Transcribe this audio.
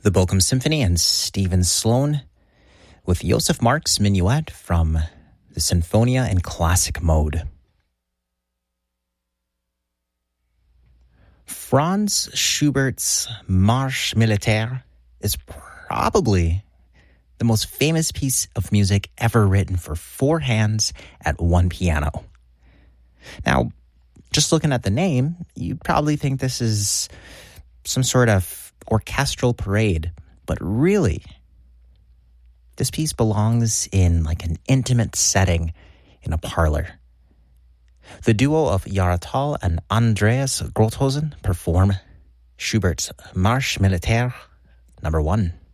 the Bochum Symphony and Stephen Sloan with Josef Mark's Minuet from the Sinfonia in Classic Mode. Franz Schubert's Marche Militaire is probably the most famous piece of music ever written for four hands at one piano. Now, just looking at the name, you'd probably think this is some sort of orchestral parade, but really, this piece belongs in like an intimate setting in a parlor. The duo of Yara Tal and Andreas Grothosen perform Schubert's Marche Militaire No. 1.